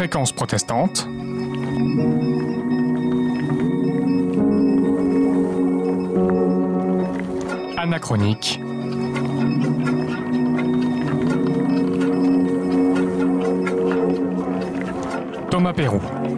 Fréquence protestante. Anachronique. Thomas Peyroux.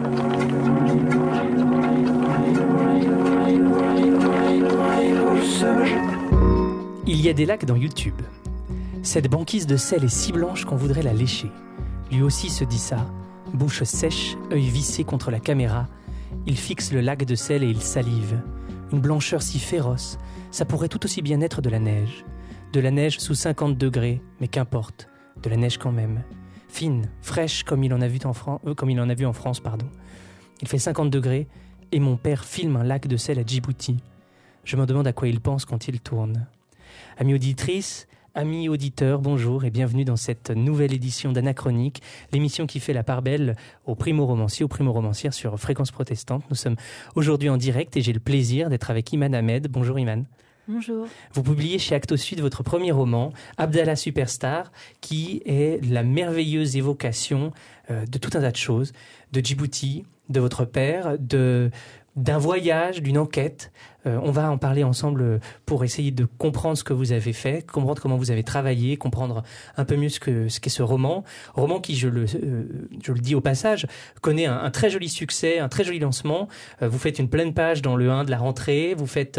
Il y a des lacs dans YouTube. Cette banquise de sel est si blanche qu'on voudrait la lécher. Lui aussi se dit ça, bouche sèche, œil vissé contre la caméra. Il fixe le lac de sel et il salive. Une blancheur si féroce, ça pourrait tout aussi bien être de la neige. De la neige sous 50 degrés, mais qu'importe, de la neige quand même. Fine, fraîche comme il en a vu en France. Il fait 50 degrés et mon père filme un lac de sel à Djibouti. Je me demande à quoi il pense quand il tourne. Amis auditrices, amis auditeurs, bonjour et bienvenue dans cette nouvelle édition d'Anachronique, l'émission qui fait la part belle aux primo-romanciers, aux primo-romancières sur Fréquence protestante. Nous sommes aujourd'hui en direct et j'ai le plaisir d'être avec Iman Ahmed. Bonjour Iman. Bonjour. Vous publiez chez Actes Sud votre premier roman, Abdallah Superstar, qui est la merveilleuse évocation de tout un tas de choses, de Djibouti, de votre père, d'un voyage, d'une enquête. On va en parler ensemble pour essayer de comprendre ce que vous avez fait, comprendre comment vous avez travaillé, comprendre un peu mieux ce qu'est ce roman. Roman qui, je le dis au passage, connaît un très joli succès, un très joli lancement. Vous faites une pleine page dans le 1 de la rentrée. Vous faites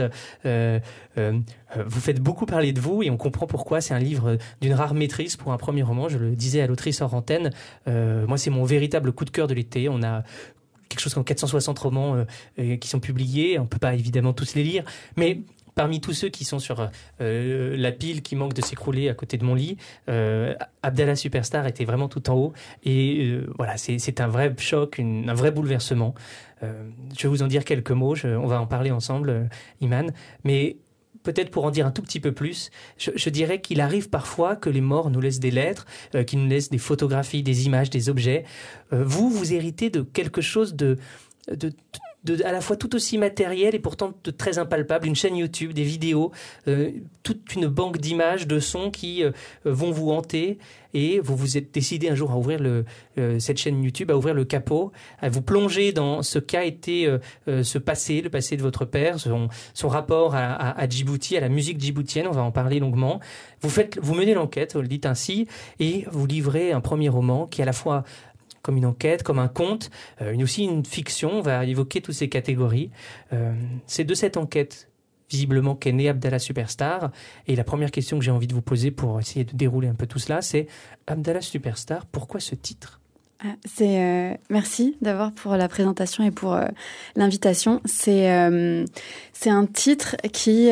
beaucoup parler de vous et on comprend pourquoi. C'est un livre d'une rare maîtrise pour un premier roman. Je le disais à l'autrice hors antenne. Moi, c'est mon véritable coup de cœur de l'été. On a quelque chose comme 460 romans qui sont publiés. On ne peut pas évidemment tous les lire, mais parmi tous ceux qui sont sur la pile qui manque de s'écrouler à côté de mon lit, Abdallah Superstar était vraiment tout en haut. Et voilà, c'est un vrai choc, un vrai bouleversement. Je vais vous en dire quelques mots, on va en parler ensemble, Iman. Mais peut-être pour en dire un tout petit peu plus, je dirais qu'il arrive parfois que les morts nous laissent des lettres, qu'ils nous laissent des photographies, des images, des objets. Vous héritez de quelque chose de à la fois tout aussi matériel et pourtant de très impalpable, une chaîne YouTube, des vidéos, toute une banque d'images, de sons qui vont vous hanter. Et vous vous êtes décidé un jour à ouvrir cette chaîne YouTube, à ouvrir le capot, à vous plonger dans ce qu'a été le passé de votre père, son rapport à Djibouti, à la musique djiboutienne. On va en parler longuement. Vous menez l'enquête, vous le dites ainsi, et vous livrez un premier roman qui est à la fois comme une enquête, comme un conte, aussi une fiction. On va évoquer toutes ces catégories. C'est de cette enquête, visiblement, qu'est né Abdallah Superstar. Et la première question que j'ai envie de vous poser pour essayer de dérouler un peu tout cela, c'est Abdallah Superstar, pourquoi ce titre ? Merci d'abord pour la présentation et pour l'invitation. C'est un titre qui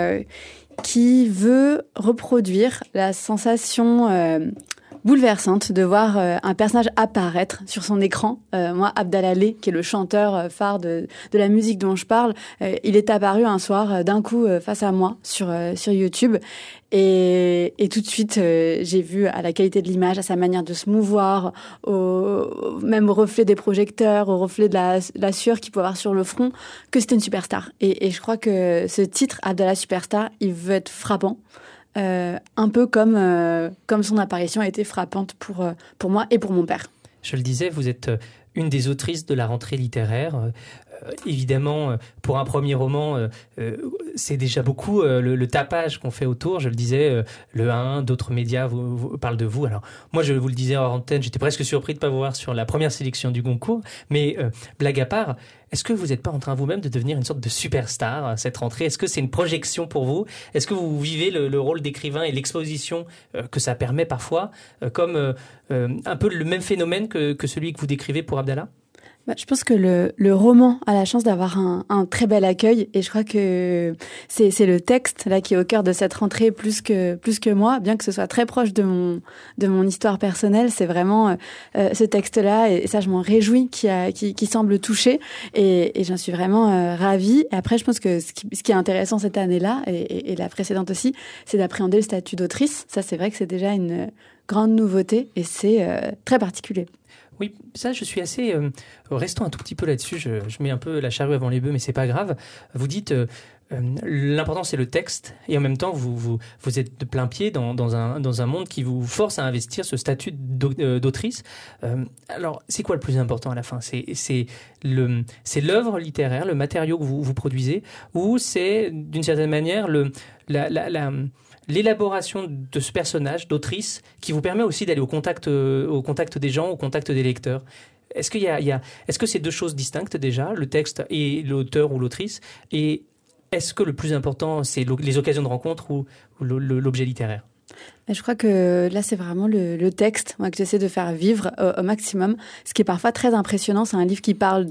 veut reproduire la sensation bouleversante de voir un personnage apparaître sur son écran. Moi, Abdallah Lé, qui est le chanteur phare de la musique dont je parle, il est apparu un soir d'un coup face à moi sur YouTube. Et tout de suite, j'ai vu à la qualité de l'image, à sa manière de se mouvoir, même au reflet des projecteurs, au reflet de la sueur qu'il peut avoir sur le front, que c'était une superstar. Et je crois que ce titre, Abdallah Superstar, il veut être frappant. Un peu comme son apparition a été frappante pour moi et pour mon père. Je le disais, vous êtes une des autrices de la rentrée littéraire. Évidemment, pour un premier roman, c'est déjà beaucoup le tapage qu'on fait autour. Je le disais, le 1, d'autres médias vous parlent de vous. Alors, moi, je vous le disais hors antenne, j'étais presque surpris de ne pas vous voir sur la première sélection du Goncourt. Mais blague à part, est-ce que vous n'êtes pas en train vous-même de devenir une sorte de superstar cette rentrée ? Est-ce que c'est une projection pour vous ? Est-ce que vous vivez le rôle d'écrivain et l'exposition que ça permet parfois comme un peu le même phénomène que celui que vous décrivez pour Abdallah ? Je pense que le roman a la chance d'avoir un très bel accueil et je crois que c'est le texte là qui est au cœur de cette rentrée plus que moi, bien que ce soit très proche de mon histoire personnelle. C'est vraiment ce texte-là et ça je m'en réjouis qui semble toucher et j'en suis vraiment ravie. Et après je pense que ce qui est intéressant cette année-là et la précédente aussi, c'est d'appréhender le statut d'autrice. Ça c'est vrai que c'est déjà grande nouveauté et c'est très particulier. Oui, ça, je suis assez... restons un tout petit peu là-dessus, je mets un peu la charrue avant les bœufs, mais c'est pas grave. Vous dites, l'important, c'est le texte, et en même temps, vous êtes de plein pied dans un monde qui vous force à investir ce statut d'autrice. Alors, c'est quoi le plus important à la fin ? C'est l'œuvre littéraire, le matériau que vous produisez, ou c'est, d'une certaine manière, l'élaboration de ce personnage, d'autrice, qui vous permet aussi d'aller au contact des gens, au contact des lecteurs. Est-ce que c'est deux choses distinctes déjà, le texte et l'auteur ou l'autrice ? Et est-ce que le plus important, c'est les occasions de rencontre ou l'objet littéraire ? Je crois que là, c'est vraiment le texte moi, que j'essaie de faire vivre au maximum. Ce qui est parfois très impressionnant, c'est un livre qui parle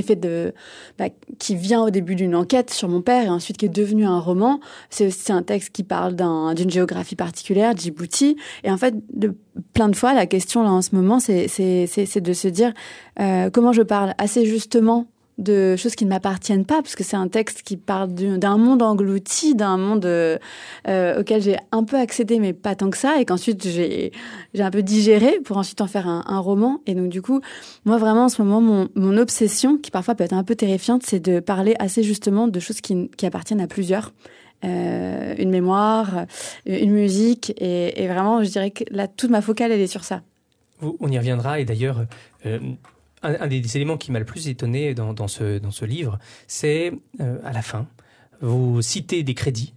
qui vient au début d'une enquête sur mon père et ensuite qui est devenu un roman. C'est aussi un texte qui parle d'une géographie particulière, Djibouti. Et en fait, plein de fois, la question là en ce moment, c'est de se dire comment je parle assez justement de choses qui ne m'appartiennent pas, parce que c'est un texte qui parle d'un monde englouti, d'un monde auquel j'ai un peu accédé, mais pas tant que ça, et qu'ensuite j'ai un peu digéré pour ensuite en faire un roman. Et donc du coup, moi vraiment en ce moment, mon obsession, qui parfois peut être un peu terrifiante, c'est de parler assez justement de choses qui appartiennent à plusieurs. Une mémoire, une musique, et vraiment, je dirais que là, toute ma focale, elle est sur ça. On y reviendra, et d'ailleurs... Un des éléments qui m'a le plus étonné dans ce livre, c'est à la fin, vous citez des crédits,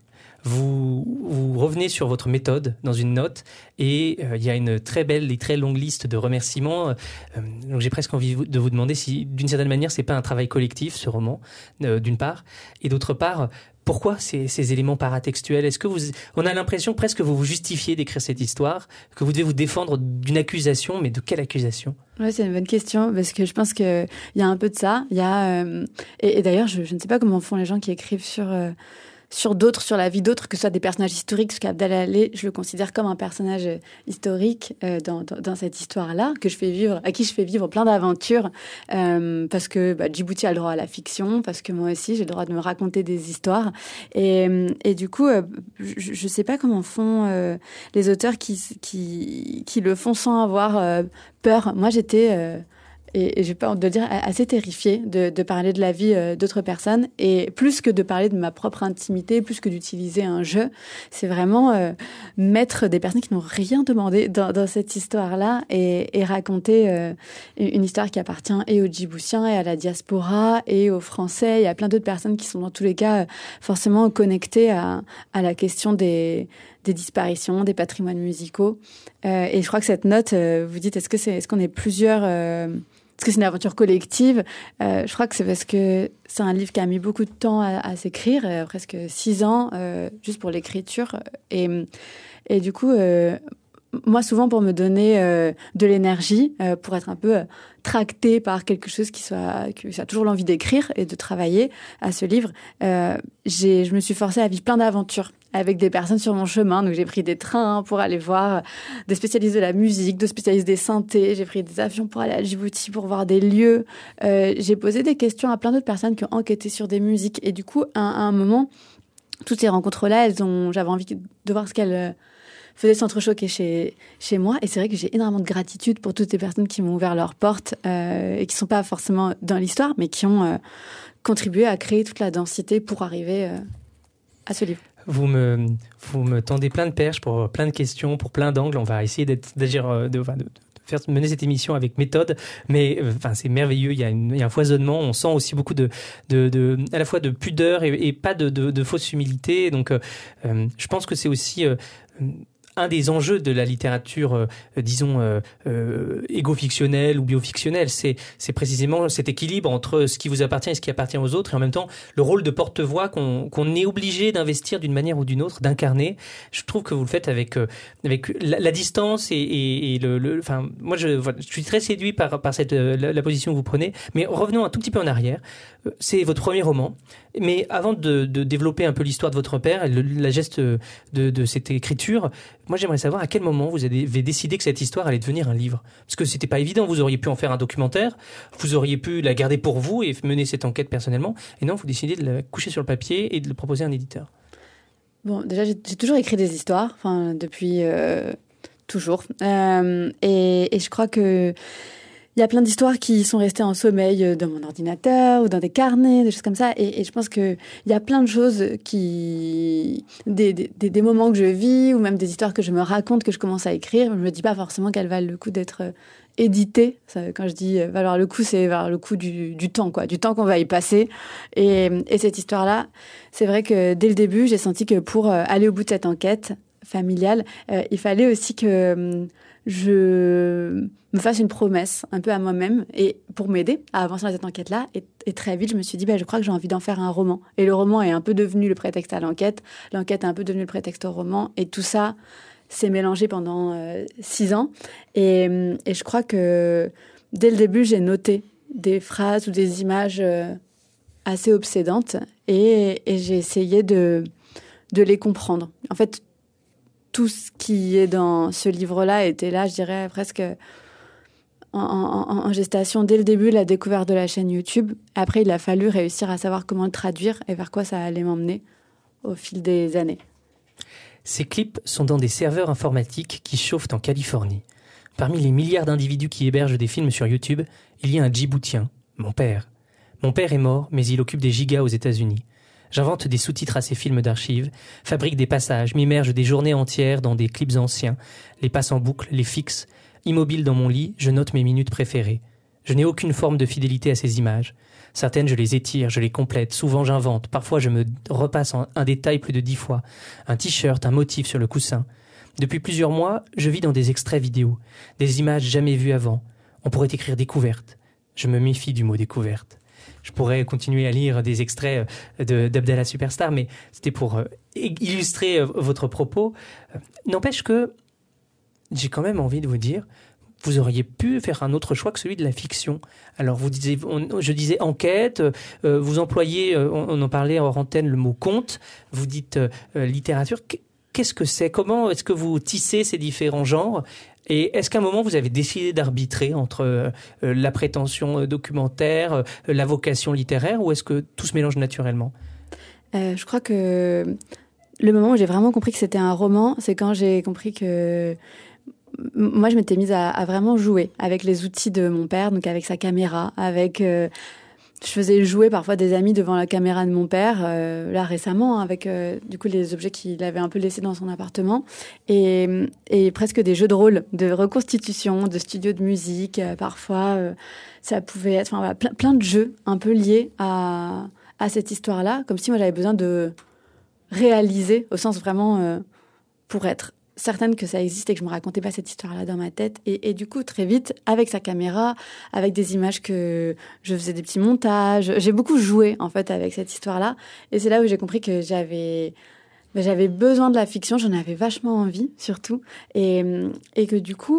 vous revenez sur votre méthode dans une note et il y a une très belle et très longue liste de remerciements. Donc j'ai presque envie de vous demander si, d'une certaine manière, c'est pas un travail collectif, ce roman, d'une part, et d'autre part, pourquoi ces éléments paratextuels ? Est-ce que on a l'impression presque que vous vous justifiez d'écrire cette histoire, que vous devez vous défendre d'une accusation, mais de quelle accusation ? Ouais, c'est une bonne question, parce que je pense qu'il y a un peu de ça. Il y a, et d'ailleurs, je ne sais pas comment font les gens qui écrivent sur d'autres, sur la vie d'autres, que ce soit des personnages historiques, parce qu'Abdallah Allé, je le considère comme un personnage historique dans cette histoire-là, à qui je fais vivre plein d'aventures, parce que Djibouti a le droit à la fiction, parce que moi aussi j'ai le droit de me raconter des histoires, et du coup, je sais pas comment font les auteurs qui le font sans avoir peur. Moi j'étais... Et j'ai pas honte de le dire, assez terrifiée de parler de la vie d'autres personnes. Et plus que de parler de ma propre intimité, plus que d'utiliser un jeu, c'est vraiment mettre des personnes qui n'ont rien demandé dans cette histoire-là et raconter une histoire qui appartient et aux Djiboutiens et à la diaspora et aux Français. Il y a plein d'autres personnes qui sont dans tous les cas forcément connectées à la question des disparitions, des patrimoines musicaux. Et je crois que cette note, vous dites, est-ce qu'on est plusieurs... Est-ce que c'est une aventure collective ? Je crois que c'est parce que c'est un livre qui a mis beaucoup de temps à s'écrire, presque 6 ans, juste pour l'écriture. Et du coup, moi, souvent, pour me donner de l'énergie, pour être un peu tractée par quelque chose qui a toujours l'envie d'écrire et de travailler à ce livre, je me suis forcée à vivre plein d'aventures avec des personnes sur mon chemin. Donc, j'ai pris des trains pour aller voir des spécialistes de la musique, des spécialistes des synthés. J'ai pris des avions pour aller à Djibouti pour voir des lieux. J'ai posé des questions à plein d'autres personnes qui ont enquêté sur des musiques. Et du coup, à un moment, toutes ces rencontres-là, j'avais envie de voir ce qu'elles faisaient s'entrechoquer chez moi. Et c'est vrai que j'ai énormément de gratitude pour toutes ces personnes qui m'ont ouvert leurs portes et qui ne sont pas forcément dans l'histoire, mais qui ont contribué à créer toute la densité pour arriver à ce livre. Vous me tendez plein de perches pour plein de questions, pour plein d'angles. On va essayer d'agir, de faire mener cette émission avec méthode, mais c'est merveilleux. Il y a un foisonnement. On sent aussi beaucoup à la fois de pudeur et pas de fausse humilité. Donc, je pense que c'est aussi un des enjeux de la littérature, disons, égo-fictionnelle ou bio-fictionnelle, c'est précisément cet équilibre entre ce qui vous appartient et ce qui appartient aux autres, et en même temps le rôle de porte-voix qu'on est obligé d'investir d'une manière ou d'une autre, d'incarner. Je trouve que vous le faites avec la distance et moi je suis très séduit par cette la position que vous prenez. Mais revenons un tout petit peu en arrière. C'est votre premier roman, mais avant de développer un peu l'histoire de votre père, la geste de cette écriture, moi j'aimerais savoir à quel moment vous avez décidé que cette histoire allait devenir un livre. Parce que c'était pas évident, vous auriez pu en faire un documentaire, vous auriez pu la garder pour vous et mener cette enquête personnellement, et non, vous décidez de la coucher sur le papier et de le proposer à un éditeur. Bon, déjà j'ai toujours écrit des histoires, depuis toujours. Et je crois que il y a plein d'histoires qui sont restées en sommeil dans mon ordinateur ou dans des carnets, des choses comme ça. Et je pense qu'il y a plein de choses des moments que je vis ou même des histoires que je me raconte, que je commence à écrire. Je me dis pas forcément qu'elles valent le coup d'être éditées. Ça, quand je dis valoir le coup, c'est valoir le coup du temps, quoi, du temps qu'on va y passer. Et cette histoire-là, c'est vrai que dès le début, j'ai senti que pour aller au bout de cette enquête familiale, il fallait aussi que je me fasse une promesse un peu à moi-même et pour m'aider à avancer dans cette enquête-là. Et très vite, je me suis dit, je crois que j'ai envie d'en faire un roman. Et le roman est un peu devenu le prétexte à l'enquête. L'enquête est un peu devenue le prétexte au roman. Et tout ça s'est mélangé pendant 6 ans. Et je crois que dès le début, j'ai noté des phrases ou des images assez obsédantes. Et j'ai essayé de les comprendre. En fait, tout ce qui est dans ce livre-là était là, je dirais, presque en gestation dès le début, la découverte de la chaîne YouTube. Après, il a fallu réussir à savoir comment le traduire et vers quoi ça allait m'emmener au fil des années. Ces clips sont dans des serveurs informatiques qui chauffent en Californie. Parmi les milliards d'individus qui hébergent des films sur YouTube, il y a un Djiboutien, mon père. Mon père est mort, mais il occupe des gigas aux États-Unis. J'invente des sous-titres à ces films d'archives, fabrique des passages, m'immerge des journées entières dans des clips anciens, les passe en boucle, les fixe. Immobile dans mon lit, je note mes minutes préférées. Je n'ai aucune forme de fidélité à ces images. Certaines, je les étire, je les complète. Souvent, j'invente. Parfois, je me repasse un détail plus de 10 fois. Un t-shirt, un motif sur le coussin. Depuis plusieurs mois, je vis dans des extraits vidéo. Des images jamais vues avant. On pourrait écrire découverte. Je me méfie du mot découverte. Je pourrais continuer à lire des extraits d'Abdallah Superstar, mais c'était pour illustrer votre propos. N'empêche que j'ai quand même envie de vous dire, vous auriez pu faire un autre choix que celui de la fiction. Alors, je disais enquête, vous employez, on en parlait hors antenne, le mot conte, vous dites littérature. Qu'est-ce que c'est ? Comment est-ce que vous tissez ces différents genres ? Et est-ce qu'à un moment, vous avez décidé d'arbitrer entre la prétention documentaire, la vocation littéraire, ou est-ce que tout se mélange naturellement ? Je crois que le moment où j'ai vraiment compris que c'était un roman, c'est quand j'ai compris que moi, je m'étais mise à vraiment jouer avec les outils de mon père, donc avec sa caméra, avec... je faisais jouer parfois des amis devant la caméra de mon père, là récemment, avec du coup les objets qu'il avait un peu laissés dans son appartement, et presque des jeux de rôle, de reconstitution, de studio de musique. Parfois, ça pouvait être, enfin voilà, plein de jeux un peu liés à cette histoire-là, comme si moi j'avais besoin de réaliser, au sens vraiment pour être certaine que ça existe et que je me racontais pas cette histoire-là dans ma tête. Et du coup, très vite, avec sa caméra, avec des images que je faisais des petits montages, j'ai beaucoup joué, en fait, avec cette histoire-là. Et c'est là où j'ai compris que j'avais besoin de la fiction, j'en avais vachement envie, surtout. Et que du coup,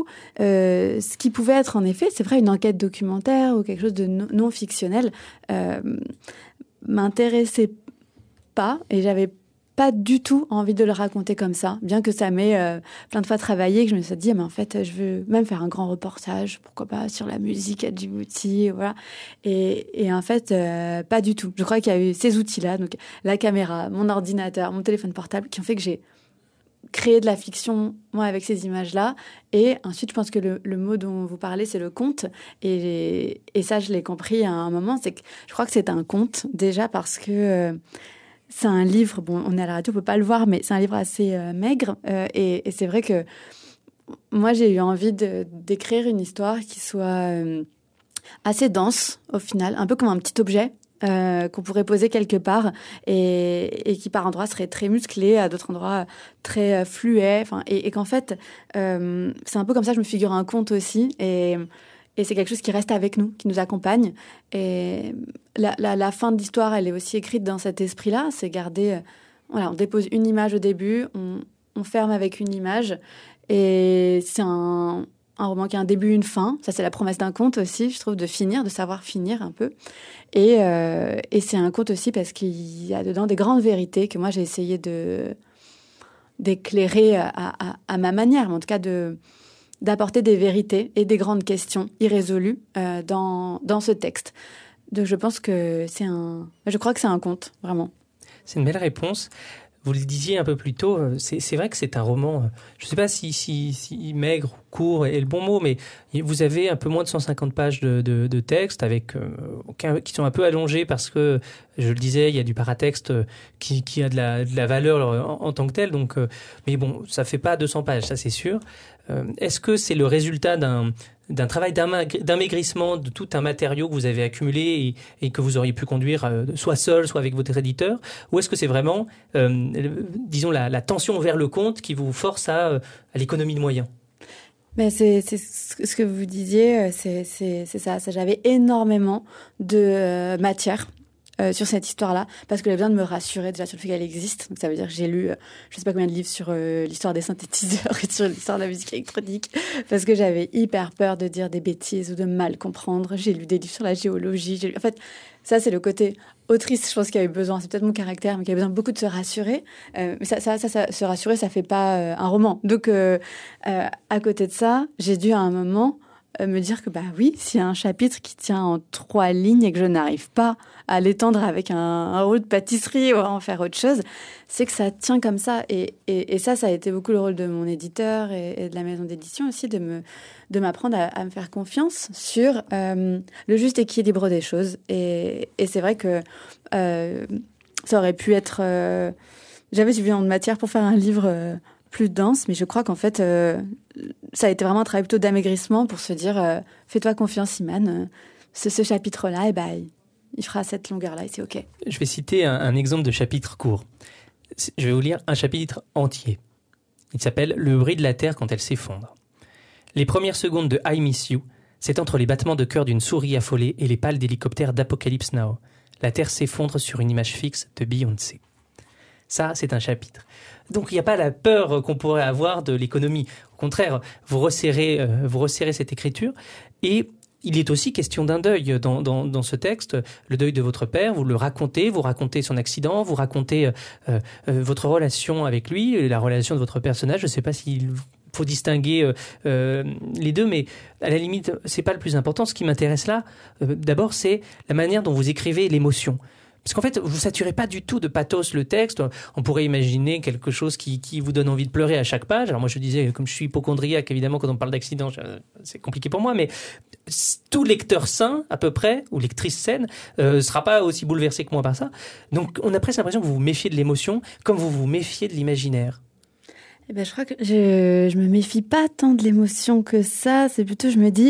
ce qui pouvait être, en effet, c'est vrai, une enquête documentaire ou quelque chose de non fictionnel, m'intéressait pas. Et j'avais pas du tout envie de le raconter comme ça, bien que ça m'ait plein de fois travaillé, que je me suis dit, mais en fait, je veux même faire un grand reportage, pourquoi pas, sur la musique à Djibouti, voilà. Et en fait, pas du tout. Je crois qu'il y a eu ces outils-là, donc la caméra, mon ordinateur, mon téléphone portable, qui ont fait que j'ai créé de la fiction, moi, avec ces images-là. Et ensuite, je pense que le mot dont vous parlez, c'est le conte. Et ça, je l'ai compris à un moment, c'est que je crois que c'est un conte, déjà, parce que... c'est un livre, bon, on est à la radio, on peut pas le voir, mais c'est un livre assez maigre. Et c'est vrai que moi, j'ai eu envie d'écrire une histoire qui soit assez dense, au final, un peu comme un petit objet qu'on pourrait poser quelque part et qui, par endroits, serait très musclé, à d'autres endroits, très fluet. Et qu'en fait, c'est un peu comme ça que je me figure un conte aussi. Et c'est quelque chose qui reste avec nous, qui nous accompagne. Et la fin de l'histoire, elle est aussi écrite dans cet esprit-là. C'est garder... voilà, on dépose une image au début, on ferme avec une image. Et c'est un roman qui a un début, une fin. Ça, c'est la promesse d'un conte aussi, je trouve, de finir, de savoir finir un peu. Et c'est un conte aussi parce qu'il y a dedans des grandes vérités que moi, j'ai essayé d'éclairer à ma manière, mais en tout cas d'apporter des vérités et des grandes questions irrésolues dans ce texte. Donc je pense que je crois que c'est un conte, vraiment. C'est une belle réponse. vous le disiez un peu plus tôt, c'est vrai que c'est un roman, je ne sais pas si maigre ou court est le bon mot, mais vous avez un peu moins de 150 pages de texte avec, qui sont un peu allongés parce que, je le disais, il y a du paratexte qui a de la valeur en tant que tel. Donc, mais bon, ça ne fait pas 200 pages, ça c'est sûr. Est-ce que c'est le résultat d'un travail d'amaigrissement de tout un matériau que vous avez accumulé et que vous auriez pu conduire soit seul, soit avec votre éditeur, ou est-ce que c'est vraiment, disons, la tension vers le compte qui vous force à l'économie de moyens? Mais c'est ce que vous disiez, c'est ça. J'avais énormément de matière sur cette histoire-là, parce que j'avais besoin de me rassurer déjà sur le fait qu'elle existe. Donc ça veut dire que j'ai lu, je sais pas combien de livres sur l'histoire des synthétiseurs et sur l'histoire de la musique électronique, parce que j'avais hyper peur de dire des bêtises ou de mal comprendre. J'ai lu des livres sur la géologie. En fait, ça c'est le côté autrice, je pense qu'il y a eu besoin, c'est peut-être mon caractère, mais qu'il y a besoin beaucoup de se rassurer. Mais ça, se rassurer, ça fait pas un roman. Donc à côté de ça, j'ai dû à un moment me dire que bah oui, s'il y a un chapitre qui tient en 3 lignes et que je n'arrive pas à l'étendre avec un rouleau de pâtisserie ou à en faire autre chose, c'est que ça tient comme ça. Et ça a été beaucoup le rôle de mon éditeur et de la maison d'édition aussi, de m'apprendre à me faire confiance sur le juste équilibre des choses. Et c'est vrai que ça aurait pu être... J'avais suffisamment de matière pour faire un livre plus dense, mais je crois qu'en fait, ça a été vraiment un travail plutôt d'amaigrissement pour se dire fais-toi confiance, Iman, ce chapitre-là, il fera cette longueur-là et c'est OK. Je vais citer un exemple de chapitre court. Je vais vous lire un chapitre entier. Il s'appelle « Le bruit de la terre quand elle s'effondre ». Les premières secondes de « I Miss You », c'est entre les battements de cœur d'une souris affolée et les pales d'hélicoptères d'Apocalypse Now. La terre s'effondre sur une image fixe de Beyoncé. Ça, c'est un chapitre. Donc, il n'y a pas la peur qu'on pourrait avoir de l'économie. Au contraire, vous resserrez cette écriture. Et il est aussi question d'un deuil dans ce texte. Le deuil de votre père, vous racontez son accident, vous racontez votre relation avec lui, la relation de votre personnage. Je ne sais pas s'il faut distinguer les deux, mais à la limite, c'est pas le plus important. Ce qui m'intéresse là, d'abord, c'est la manière dont vous écrivez l'émotion. Parce qu'en fait, vous ne saturez pas du tout de pathos le texte. On pourrait imaginer quelque chose qui vous donne envie de pleurer à chaque page. Alors moi, je disais, comme je suis hypocondriaque, évidemment, quand on parle d'accident, c'est compliqué pour moi. Mais tout lecteur sain, à peu près, ou lectrice saine, sera pas aussi bouleversé que moi par ça. Donc, on a presque l'impression que vous vous méfiez de l'émotion comme vous vous méfiez de l'imaginaire. Eh ben, je crois que je me méfie pas tant de l'émotion que ça. C'est plutôt, je me dis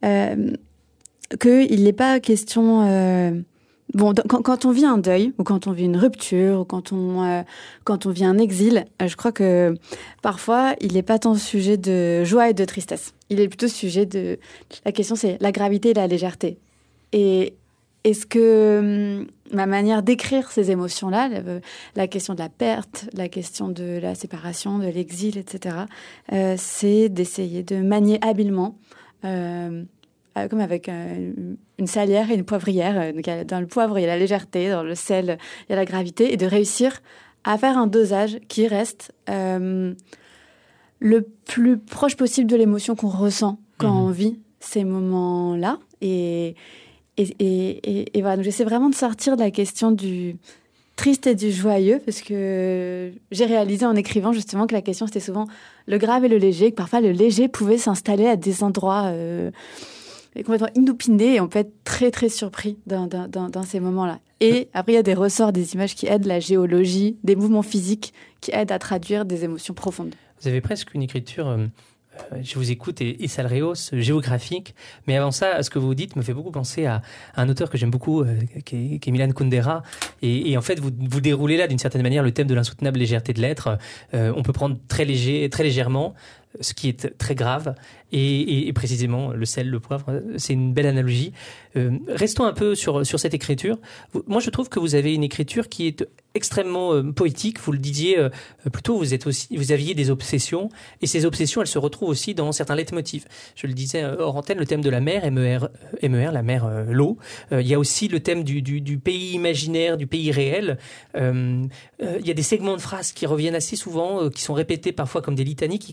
qu'il n'est pas question... Bon, quand on vit un deuil, ou quand on vit une rupture, ou quand on vit un exil, je crois que parfois, il n'est pas tant sujet de joie et de tristesse. Il est plutôt sujet de... La question, c'est la gravité et la légèreté. Et est-ce que ma manière d'écrire ces émotions-là, la question de la perte, la question de la séparation, de l'exil, etc., c'est d'essayer de manier habilement... comme avec une salière et une poivrière. Donc, dans le poivre, il y a la légèreté, dans le sel, il y a la gravité, et de réussir à faire un dosage qui reste le plus proche possible de l'émotion qu'on ressent quand on vit ces moments-là. Et voilà, donc j'essaie vraiment de sortir de la question du triste et du joyeux, parce que j'ai réalisé en écrivant justement que la question, c'était souvent le grave et le léger, que parfois le léger pouvait s'installer à des endroits... complètement inopiné, et on peut être très très surpris dans ces moments-là. Et après, il y a des ressorts, des images qui aident, la géologie, des mouvements physiques qui aident à traduire des émotions profondes. Vous avez presque une écriture, je vous écoute, et ça le rehausse, géographique. Mais avant ça, ce que vous dites me fait beaucoup penser à un auteur que j'aime beaucoup, qui est Milan Kundera. Et en fait, vous déroulez là, d'une certaine manière, le thème de l'insoutenable légèreté de l'être. On peut prendre très légèrement ce qui est très grave, et précisément le sel, le poivre, c'est une belle analogie. Restons un peu sur cette écriture. Moi, je trouve que vous avez une écriture qui est extrêmement poétique. Vous le disiez plutôt, vous aviez des obsessions, et ces obsessions, elles se retrouvent aussi dans certains leitmotifs. Je le disais hors antenne, le thème de la mer, MER, la mer, l'eau. Il y a aussi le thème du pays imaginaire, du pays réel. Il y a des segments de phrases qui reviennent assez souvent, qui sont répétés parfois comme des litanies, qui créent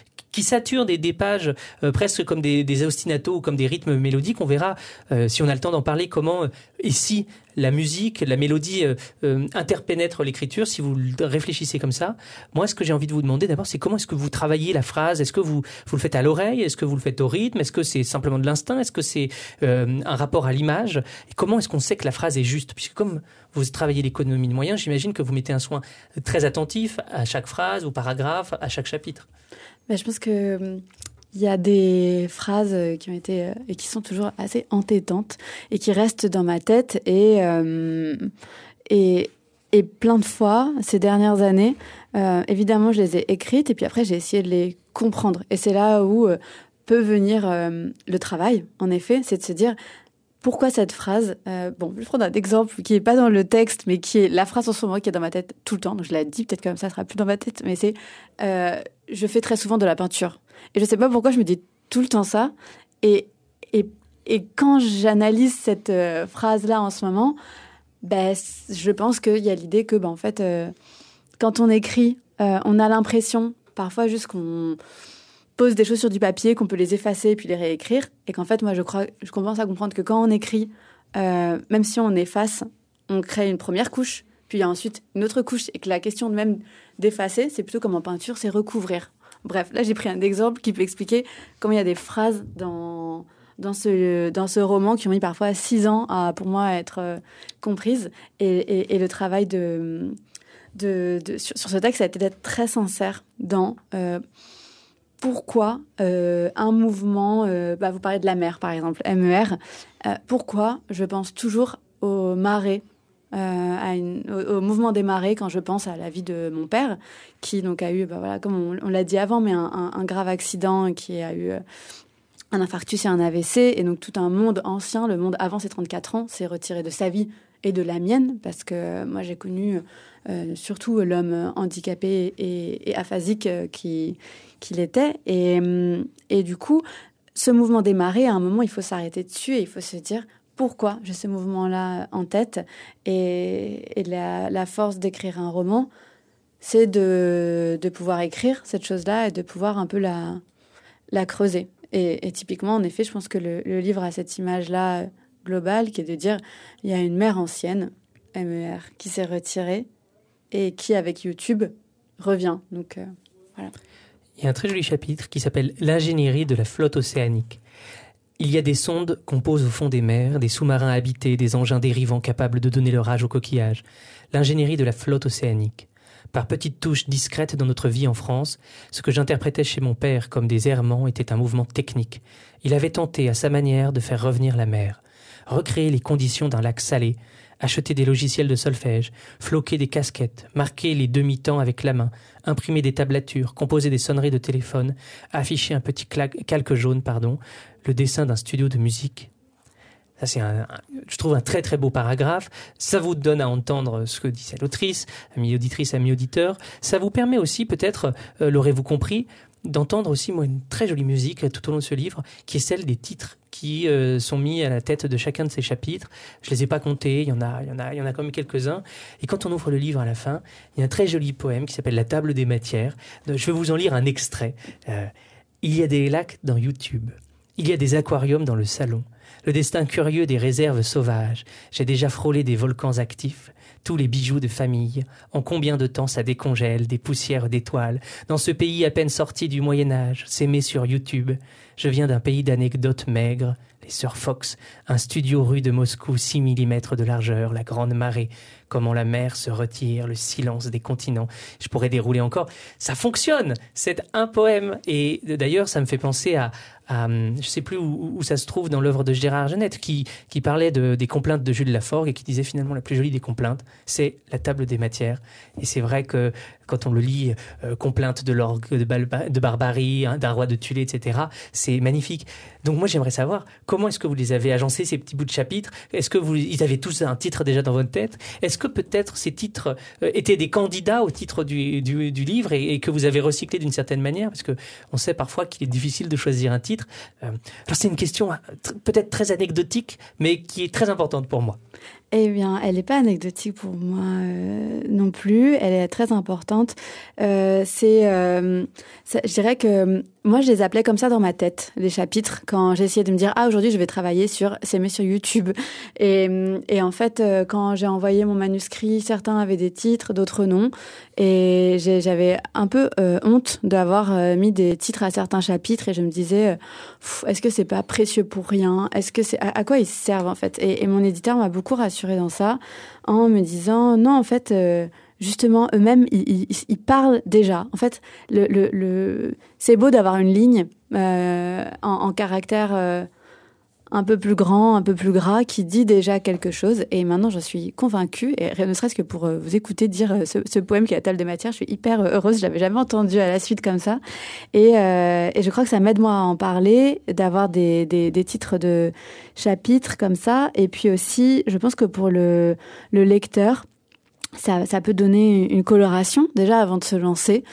qui saturent des pages presque comme des ostinatos ou comme des rythmes mélodiques. On verra, si on a le temps d'en parler, comment ici la musique, la mélodie interpénètre l'écriture, si vous réfléchissez comme ça. Moi, ce que j'ai envie de vous demander d'abord, c'est comment est-ce que vous travaillez la phrase? Est-ce que vous le faites à l'oreille? Est-ce que vous le faites au rythme? Est-ce que c'est simplement de l'instinct? Est-ce que c'est un rapport à l'image? Et comment est-ce qu'on sait que la phrase est juste? Puisque comme vous travaillez l'économie de moyens, j'imagine que vous mettez un soin très attentif à chaque phrase, au paragraphe, à chaque chapitre. Ben, je pense que il y a des phrases qui ont été et qui sont toujours assez entêtantes et qui restent dans ma tête et plein de fois ces dernières années, évidemment, je les ai écrites et puis après j'ai essayé de les comprendre. Et c'est là où peut venir le travail. En effet, c'est de se dire pourquoi cette phrase. Bon, je vais prendre un exemple qui est pas dans le texte, mais qui est la phrase en ce moment qui est dans ma tête tout le temps. Donc je la dis peut-être comme ça sera plus dans ma tête, mais c'est je fais très souvent de la peinture. Et je sais pas pourquoi je me dis tout le temps ça. Et quand j'analyse cette phrase-là en ce moment, ben, je pense qu'il y a l'idée que, ben, en fait, quand on écrit, on a l'impression, parfois juste qu'on pose des choses sur du papier, qu'on peut les effacer et puis les réécrire. Et qu'en fait, moi, je commence à comprendre que quand on écrit, même si on efface, on crée une première couche, puis il y a ensuite une autre couche. Et que la question de même d'effacer, c'est plutôt comme en peinture, c'est recouvrir. Bref, là, j'ai pris un exemple qui peut expliquer comment il y a des phrases dans ce roman qui ont mis parfois 6 ans pour moi à être comprises. Et le travail sur ce texte, ça a été d'être très sincère dans pourquoi un mouvement... vous parlez de la mer, par exemple, MER. Pourquoi je pense toujours aux marées, au mouvement des marées quand je pense à la vie de mon père, qui donc a eu, comme on l'a dit avant, mais un grave accident, qui a eu un infarctus et un AVC, et donc tout un monde ancien, le monde avant ses 34 ans, s'est retiré de sa vie et de la mienne, parce que moi j'ai connu surtout l'homme handicapé et aphasique qu'il était, et du coup, ce mouvement des marées, à un moment, il faut s'arrêter dessus et il faut se dire pourquoi j'ai ce mouvement-là en tête, et la force d'écrire un roman, c'est de pouvoir écrire cette chose-là et de pouvoir un peu la creuser. Et typiquement, en effet, je pense que le livre a cette image-là globale qui est de dire il y a une mer ancienne, MER, qui s'est retirée et qui, avec YouTube, revient. Donc, voilà. Il y a un très joli chapitre qui s'appelle « L'ingénierie de la flotte océanique ». Il y a des sondes qu'on pose au fond des mers, des sous-marins habités, des engins dérivants capables de donner leur âge aux coquillages. L'ingénierie de la flotte océanique. Par petites touches discrètes dans notre vie en France, ce que j'interprétais chez mon père comme des errements était un mouvement technique. Il avait tenté, à sa manière, de faire revenir la mer, recréer les conditions d'un lac salé, acheter des logiciels de solfège, floquer des casquettes, marquer les demi-temps avec la main, imprimer des tablatures, composer des sonneries de téléphone, afficher un petit calque jaune, le dessin d'un studio de musique. Ça, c'est je trouve un très très beau paragraphe. Ça vous donne à entendre ce que disait l'autrice, amie auditrice, ami auditeur. Ça vous permet aussi, peut-être, l'aurez-vous compris, d'entendre aussi une très jolie musique tout au long de ce livre, qui est celle des titres qui sont mis à la tête de chacun de ces chapitres. Je les ai pas comptés, il y en a quand même quelques-uns. Et quand on ouvre le livre à la fin, il y a un très joli poème qui s'appelle « La table des matières ». Je vais vous en lire un extrait. Il y a des lacs dans YouTube. Il y a des aquariums dans le salon. Le destin curieux des réserves sauvages. J'ai déjà frôlé des volcans actifs. Tous les bijoux de famille. En combien de temps ça décongèle des poussières d'étoiles. Dans ce pays à peine sorti du Moyen-Âge, s'aimer sur YouTube. Je viens d'un pays d'anecdotes maigres. Les sœurs Fox, un studio rue de Moscou, 6 mm de largeur, la grande marée, comment la mer se retire, le silence des continents. Je pourrais dérouler encore. Ça fonctionne! C'est un poème. Et d'ailleurs, ça me fait penser à je sais plus où ça se trouve dans l'œuvre de Gérard Genette, qui parlait des complaintes de Jules Laforgue et qui disait finalement la plus jolie des complaintes, c'est la table des matières. Et c'est vrai que quand on le lit, complainte de l'orgue de barbarie, d'un roi de Tulé, etc., c'est magnifique. Donc moi, j'aimerais savoir comment est-ce que vous les avez agencés, ces petits bouts de chapitres. Est-ce que ils avaient tous un titre déjà dans votre tête? Est-ce que peut-être ces titres étaient des candidats au titre du livre et que vous avez recyclé d'une certaine manière? Parce que on sait parfois qu'il est difficile de choisir un titre. Alors c'est une question peut-être très anecdotique, mais qui est très importante pour moi. Eh bien, elle n'est pas anecdotique pour moi non plus. Elle est très importante. Je dirais que moi, je les appelais comme ça dans ma tête, les chapitres, quand j'essayais de me dire « Ah, aujourd'hui, je vais travailler sur s'aimer sur YouTube ». Et en fait, quand j'ai envoyé mon manuscrit, certains avaient des titres, d'autres non. Et j'avais un peu honte d'avoir mis des titres à certains chapitres. Et je me disais « Est-ce que c'est pas précieux pour rien? Est-ce que c'est à quoi ils servent, en fait ?» Et mon éditeur m'a beaucoup rassurée dans ça, en me disant « Non, en fait... justement, eux-mêmes, ils parlent déjà. En fait, c'est beau d'avoir une ligne en caractère un peu plus grand, un peu plus gras, qui dit déjà quelque chose. Et maintenant, je suis convaincue, et ne serait-ce que pour vous écouter dire ce poème qui est à table de matière, je suis hyper heureuse. Je l'avais jamais entendu à la suite comme ça. Et je crois que ça m'aide, moi, à en parler, d'avoir des titres de chapitres comme ça. Et puis aussi, je pense que pour le lecteur, ça peut donner une coloration déjà avant de se lancer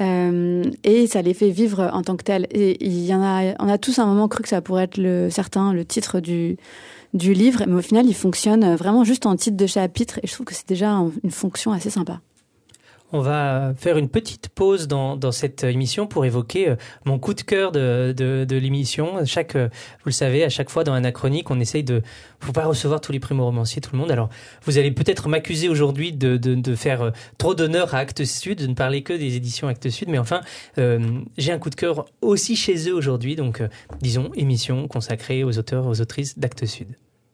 et ça les fait vivre en tant que tel. Et on a tous à un moment cru que ça pourrait être le titre du livre, mais au final il fonctionne vraiment juste en titre de chapitre et je trouve que c'est déjà une fonction assez sympa. On va faire une petite pause dans cette émission pour évoquer mon coup de cœur de l'émission. Vous le savez, à chaque fois dans Anachronique, on essaye faut pas recevoir tous les primo-romanciers, tout le monde. Alors, vous allez peut-être m'accuser aujourd'hui de faire trop d'honneur à Actes Sud, de ne parler que des éditions Actes Sud, mais enfin, j'ai un coup de cœur aussi chez eux aujourd'hui. Donc, disons, émission consacrée aux auteurs, aux autrices d'Actes Sud.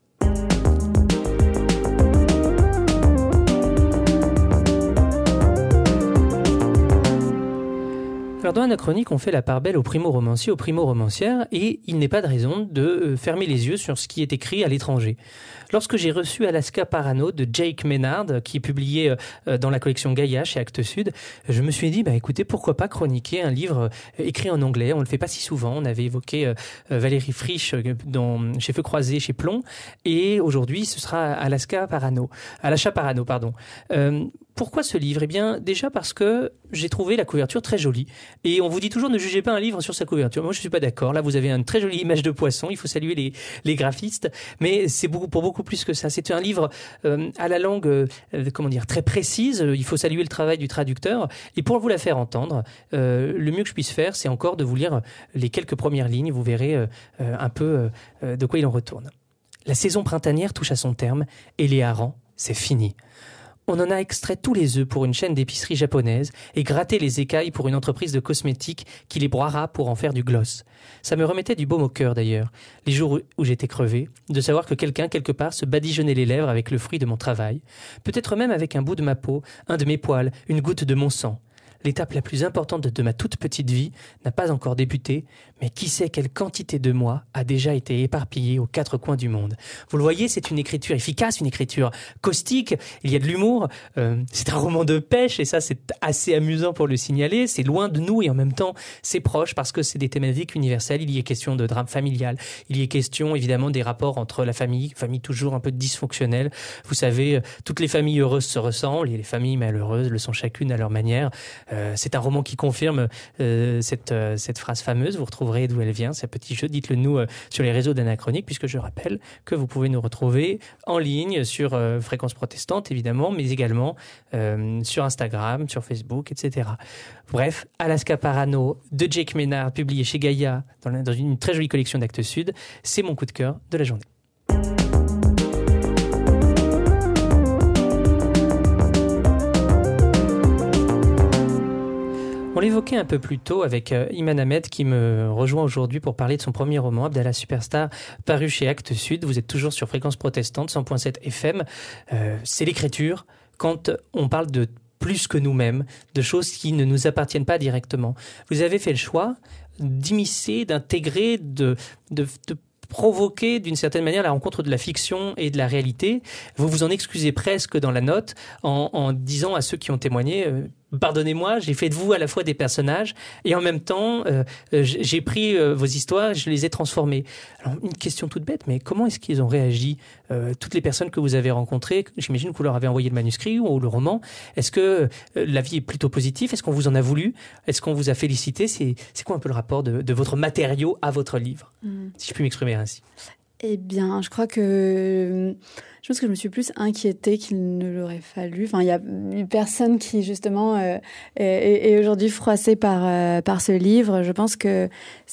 Alors dans Anachronique, on fait la part belle aux primo-romanciers, aux primo-romancières, et il n'est pas de raison de fermer les yeux sur ce qui est écrit à l'étranger. Lorsque j'ai reçu Alaska Parano de Jake Maynard, qui est publié dans la collection Gaïa chez Actes Sud, je me suis dit, écoutez, pourquoi pas chroniquer un livre écrit en anglais? On le fait pas si souvent. On avait évoqué Valérie Frisch chez Feux Croisés, chez Plomb, et aujourd'hui, ce sera Alaska Parano. Pourquoi ce livre? Eh bien, déjà parce que j'ai trouvé la couverture très jolie. Et on vous dit toujours ne jugez pas un livre sur sa couverture. Moi, je suis pas d'accord. Là, vous avez une très jolie image de poisson. Il faut saluer les graphistes. Mais c'est pour beaucoup plus que ça. C'est un livre à la langue, très précise. Il faut saluer le travail du traducteur. Et pour vous la faire entendre, le mieux que je puisse faire, c'est encore de vous lire les quelques premières lignes. Vous verrez un peu de quoi il en retourne. La saison printanière touche à son terme et les harengs, c'est fini. On en a extrait tous les œufs pour une chaîne d'épicerie japonaise et gratté les écailles pour une entreprise de cosmétiques qui les broiera pour en faire du gloss. Ça me remettait du baume au cœur d'ailleurs, les jours où j'étais crevé, de savoir que quelqu'un quelque part se badigeonnait les lèvres avec le fruit de mon travail, peut-être même avec un bout de ma peau, un de mes poils, une goutte de mon sang. L'étape la plus importante de ma toute petite vie n'a pas encore débuté, mais qui sait quelle quantité de moi a déjà été éparpillée aux quatre coins du monde. Vous le voyez, c'est une écriture efficace, une écriture caustique, il y a de l'humour, c'est un roman de pêche et ça c'est assez amusant pour le signaler, c'est loin de nous et en même temps c'est proche parce que c'est des thématiques universelles, il y est question de drame familial, il y est question évidemment des rapports entre la famille toujours un peu dysfonctionnelle, vous savez, toutes les familles heureuses se ressemblent et les familles malheureuses le sont chacune à leur manière. C'est un roman qui confirme cette phrase fameuse. Vous retrouverez d'où elle vient, ce petit jeu. Dites-le nous sur les réseaux d'Anachronique, puisque je rappelle que vous pouvez nous retrouver en ligne sur Fréquence Protestante, évidemment, mais également sur Instagram, sur Facebook, etc. Bref, Alaska Parano de Jake Maynard, publié chez Gaïa dans une très jolie collection d'Actes Sud. C'est mon coup de cœur de la journée. On l'évoquait un peu plus tôt avec Iman Ahmed qui me rejoint aujourd'hui pour parler de son premier roman, Abdallah Superstar, paru chez Actes Sud. Vous êtes toujours sur Fréquence Protestante, 100.7 FM. C'est l'écriture quand on parle de plus que nous-mêmes, de choses qui ne nous appartiennent pas directement. Vous avez fait le choix d'immiscer, d'intégrer, de provoquer d'une certaine manière la rencontre de la fiction et de la réalité. Vous vous en excusez presque dans la note en disant à ceux qui ont témoigné pardonnez-moi, j'ai fait de vous à la fois des personnages et en même temps, j'ai pris vos histoires, je les ai transformées. Alors, une question toute bête, mais comment est-ce qu'ils ont réagi, toutes les personnes que vous avez rencontrées? J'imagine que vous leur avez envoyé le manuscrit ou le roman. Est-ce que l'avis est plutôt positif? Est-ce qu'on vous en a voulu? Est-ce qu'on vous a félicité? C'est quoi un peu le rapport de votre matériau à votre livre, si je puis m'exprimer ainsi? Eh bien, je pense que je me suis plus inquiétée qu'il ne l'aurait fallu. Enfin, il y a une personne qui, justement, est aujourd'hui froissée par ce livre. Je pense que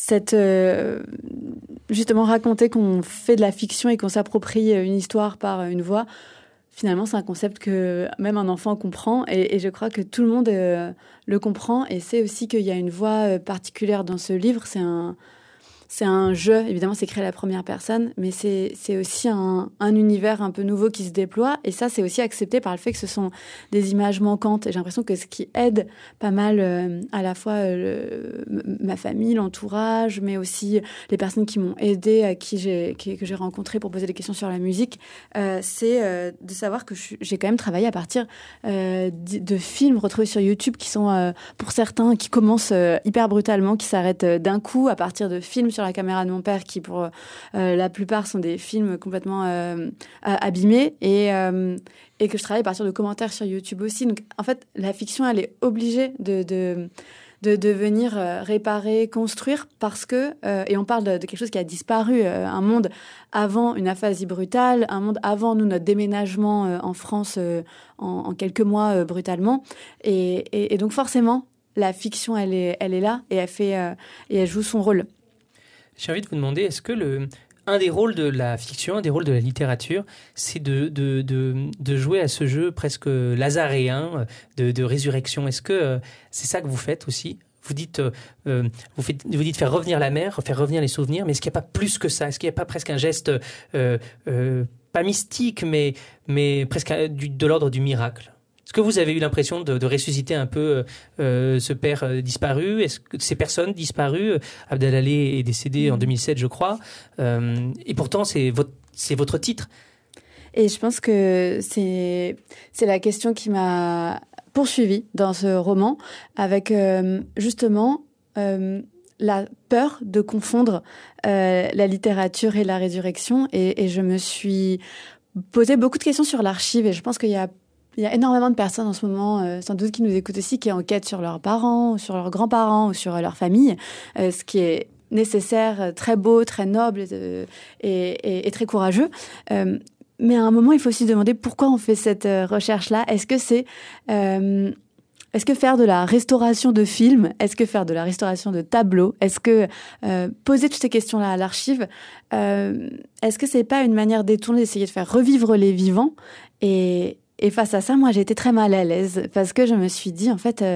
justement, raconter qu'on fait de la fiction et qu'on s'approprie une histoire par une voix, finalement, c'est un concept que même un enfant comprend. Et je crois que tout le monde le comprend. Et c'est aussi qu'il y a une voix particulière dans ce livre. C'est un jeu, évidemment, c'est créé à la première personne, mais c'est aussi un univers un peu nouveau qui se déploie. Et ça, c'est aussi accepté par le fait que ce sont des images manquantes. Et j'ai l'impression que ce qui aide pas mal à la fois ma famille, l'entourage, mais aussi les personnes qui m'ont aidée, que j'ai rencontrées pour poser des questions sur la musique, c'est de savoir que j'ai quand même travaillé à partir de films retrouvés sur YouTube qui sont, pour certains, qui commencent hyper brutalement, qui s'arrêtent d'un coup à partir de films sur la caméra de mon père qui, pour la plupart, sont des films complètement abîmés et que je travaille à partir de commentaires sur YouTube aussi. Donc, en fait, la fiction, elle est obligée de venir réparer, construire parce que, et on parle de quelque chose qui a disparu, un monde avant une aphasie brutale, un monde avant nous, notre déménagement en France en quelques mois brutalement. Et donc, forcément, la fiction, elle est là et elle joue son rôle. J'ai envie de vous demander, est-ce que un des rôles de la fiction, un des rôles de la littérature, c'est de jouer à ce jeu presque lazaréen de résurrection? Est-ce que c'est ça que vous faites aussi? Vous dites faire revenir la mer, faire revenir les souvenirs, mais est-ce qu'il n'y a pas plus que ça? Est-ce qu'il n'y a pas presque un geste pas mystique, mais presque de l'ordre du miracle? Est-ce que vous avez eu l'impression de ressusciter un peu ce père disparu? Est-ce que ces personnes disparues? Abdalaleh est décédé en 2007, je crois. Et pourtant, c'est votre titre. Et je pense que c'est la question qui m'a poursuivie dans ce roman, avec justement la peur de confondre la littérature et la résurrection. Et je me suis posé beaucoup de questions sur l'archive. Et je pense qu'il y a énormément de personnes en ce moment, sans doute qui nous écoutent aussi, qui enquêtent sur leurs parents, ou sur leurs grands-parents, ou sur leur famille, ce qui est nécessaire, très beau, très noble et très courageux. Mais à un moment, il faut aussi se demander pourquoi on fait cette recherche-là. Est-ce que faire de la restauration de films, est-ce que faire de la restauration de tableaux, est-ce que poser toutes ces questions-là à l'archive, est-ce que c'est pas une manière détournée d'essayer de faire revivre les vivants? Et face à ça, moi, j'ai été très mal à l'aise parce que je me suis dit, en fait,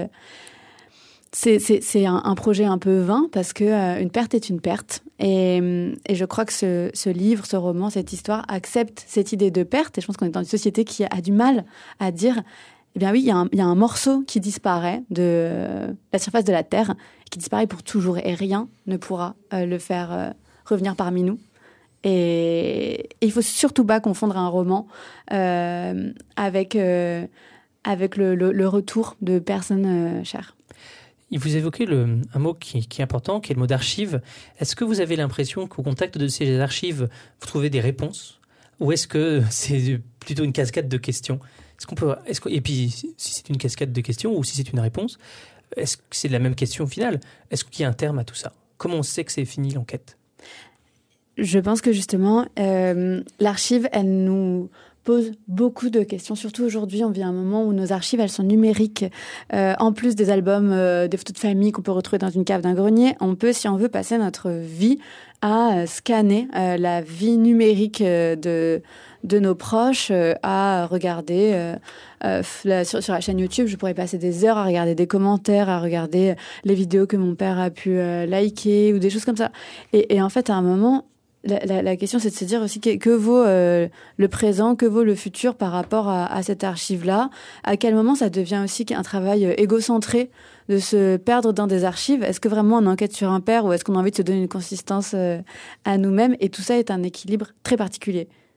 c'est un projet un peu vain parce que une perte est une perte. Et je crois que ce livre, ce roman, cette histoire accepte cette idée de perte. Et je pense qu'on est dans une société qui a du mal à dire, eh bien oui, il y a un morceau qui disparaît de la surface de la Terre, qui disparaît pour toujours et rien ne pourra le faire revenir parmi nous. Et il faut surtout pas confondre un roman avec le retour de personnes chères. Vous évoquez un mot qui est important, qui est le mot d'archive. Est-ce que vous avez l'impression qu'au contact de ces archives, vous trouvez des réponses? Ou est-ce que c'est plutôt une cascade de questions? Et puis, si c'est une cascade de questions ou si c'est une réponse, est-ce que c'est la même question au final? Est-ce qu'il y a un terme à tout ça? Comment on sait que c'est fini l'enquête? Je pense que justement, l'archive, elle nous pose beaucoup de questions. Surtout aujourd'hui, on vit un moment où nos archives, elles sont numériques. En plus des albums, des photos de famille qu'on peut retrouver dans une cave d'un grenier, on peut, si on veut, passer notre vie à scanner la vie numérique de nos proches, à regarder sur la chaîne YouTube. Je pourrais passer des heures à regarder des commentaires, à regarder les vidéos que mon père a pu liker ou des choses comme ça. Et en fait, à un moment, la question, c'est de se dire aussi que vaut le présent, que vaut le futur par rapport à cette archive-là. À quel moment ça devient aussi un travail égocentré de se perdre dans des archives? Est-ce que vraiment on enquête sur un père ou est-ce qu'on a envie de se donner une consistance à nous-mêmes? Et tout ça est un équilibre très particulier.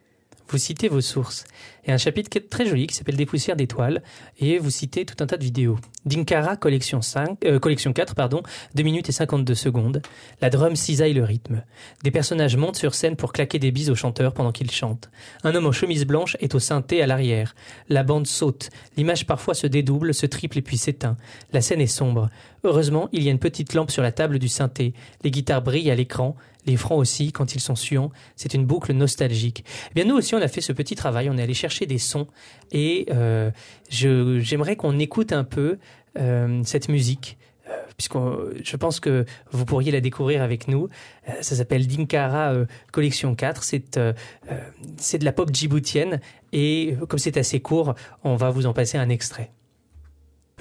vous citez vos sources. Il y a un chapitre qui est très joli qui s'appelle Des poussières d'étoiles et vous citez tout un tas de vidéos. Dinkara, collection 4, 2 minutes et 52 secondes. La drum cisaille le rythme. Des personnages montent sur scène pour claquer des bises au chanteur pendant qu'il chante. Un homme en chemise blanche est au synthé à l'arrière. La bande saute. L'image parfois se dédouble, se triple et puis s'éteint. La scène est sombre. Heureusement, il y a une petite lampe sur la table du synthé. Les guitares brillent à l'écran. Les francs aussi, quand ils sont suants, c'est une boucle nostalgique. Eh bien, nous aussi, on a fait ce petit travail, on est allé chercher des sons et j'aimerais qu'on écoute un peu cette musique, je pense que vous pourriez la découvrir avec nous. Ça s'appelle Dinkara Collection 4, c'est de la pop djiboutienne et comme c'est assez court, on va vous en passer un extrait.